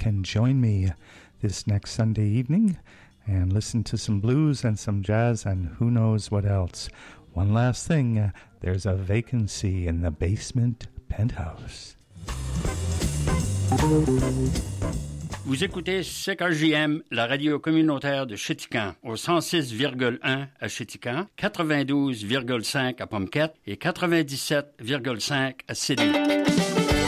can join me this next Sunday evening and listen to some blues and some jazz and who knows what else. One last thing, there's a vacancy in the basement penthouse. Vous écoutez CKJM, la radio communautaire de Chéticamp, au 106,1 à Chéticamp, 92,5 à Pomquette et 97,5 à Sédhiou.